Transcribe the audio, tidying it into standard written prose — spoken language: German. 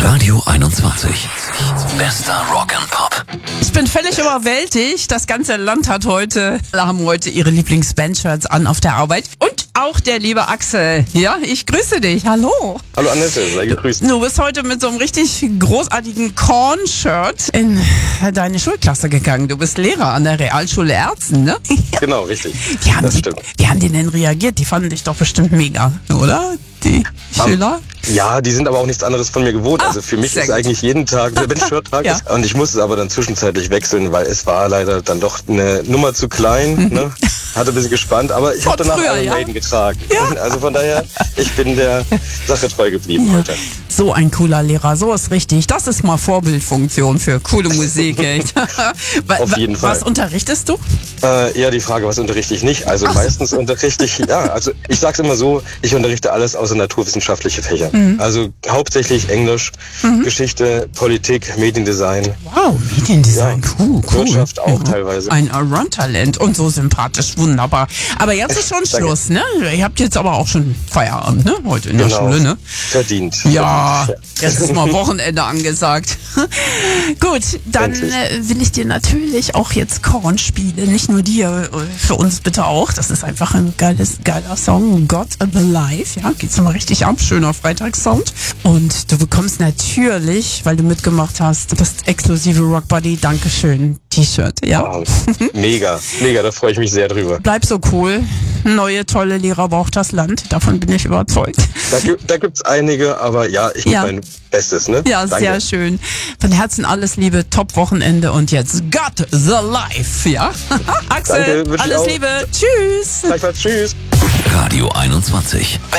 Radio 21. Bester Rock and Pop. Ich bin völlig überwältigt. Das ganze Land hat alle haben heute ihre Lieblings-Bandshirts an auf der Arbeit. Und auch der liebe Axel. Ja, ich grüße dich. Hallo. Hallo Annette, sei gegrüßt. Du bist heute mit so einem richtig großartigen Korn-Shirt in deine Schulklasse gegangen. Du bist Lehrer an der Realschule Erzen, ne? Genau, richtig. Das stimmt. Wie haben die denn reagiert? Die fanden dich doch bestimmt mega, oder? Die Schüler? Ja, die sind aber auch nichts anderes von mir gewohnt. Also für mich ist eigentlich jeden Tag der Bench-Shirt-Tag. Ja. Und ich musste es aber dann zwischenzeitlich wechseln, weil es war leider dann doch eine Nummer zu klein. Ne? Hatte ein bisschen gespannt, aber ich habe danach Iron Maiden getragen. Ja. Also von daher, ich bin der Sache treu geblieben heute. So ein cooler Lehrer, so ist richtig. Das ist mal Vorbildfunktion für coole Musik. Auf jeden Fall. Was unterrichtest du? Eher die Frage, was unterrichte ich nicht? Also meistens unterrichte ich, also ich sag's immer so, ich unterrichte alles außer naturwissenschaftliche Fächer. Also hauptsächlich Englisch, Geschichte, Politik, Mediendesign. Wow, Mediendesign, cool. Wirtschaft auch teilweise. Ein Allround-Talent und so sympathisch, wunderbar. Aber jetzt ist schon Schluss, ne? Ihr habt jetzt aber auch schon Feierabend, ne? Heute in der Schule, ne? Verdient. Ja, jetzt ist mal Wochenende angesagt. Gut, dann will ich dir natürlich auch jetzt Korn spielen. Nicht nur dir, für uns bitte auch. Das ist einfach ein geiler Song. God Alive, ja, geht's nochmal richtig ab. Schöner Freitagssound. Und du bekommst natürlich, weil du mitgemacht hast, das exklusive Rock Buddy Dankeschön T-Shirt, ja? Wow. Mega, da freue ich mich sehr drüber. Bleib so cool. Neue, tolle Lehrer braucht das Land. Davon bin ich überzeugt. Da gibt's einige, aber ja, ich gebe mein Bestes, ne? Ja, danke. Sehr schön. Von Herzen alles Liebe, Top-Wochenende und jetzt God the Life, ja? Axel, danke, alles Liebe. Tschüss. Gleichfalls, tschüss. Radio 21.